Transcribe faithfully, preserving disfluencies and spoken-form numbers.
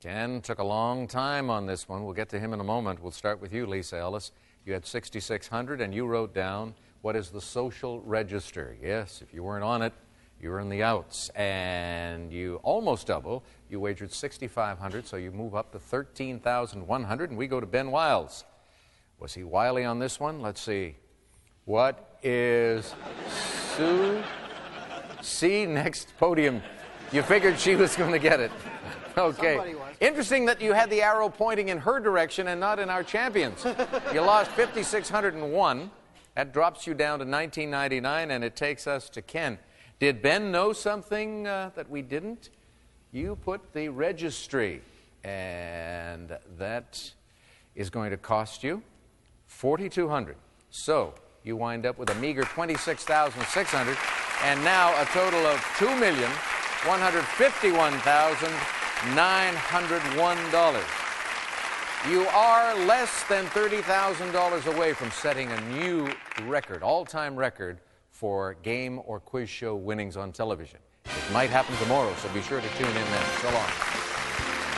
Ken took a long time on this one. We'll get to him in a moment. We'll start with you, Lisa Ellis. You had sixty-six hundred, and you wrote down, what is the social register? Yes, if you weren't on it, you were in the outs. And you almost double. You wagered sixty-five hundred, so you move up to thirteen thousand one hundred, and we go to Ben Wiles. Was he wily on this one? Let's see. What is Sue C. next podium? You figured she was going to get it. Okay. Interesting that you had the arrow pointing in her direction and not in our champions. You lost fifty-six hundred one. That drops you down to nineteen ninety-nine, and it takes us to Ken. Did Ben know something uh, that we didn't? You put the registry, and that is going to cost you forty-two hundred. So you wind up with a meager twenty-six thousand six hundred, and now a total of two million one hundred fifty-one thousand nine hundred one dollars. You are less than thirty thousand dollars away from setting a new record, all-time record for game or quiz show winnings on television. It might happen tomorrow, so be sure to tune in then. So long.